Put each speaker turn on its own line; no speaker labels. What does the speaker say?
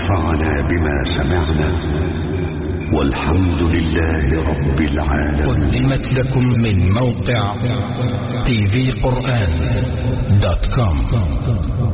ونفعنا بما سمعنا، والحمد لله رب العالمين.
قدمت لكم من موقع tvquran.com.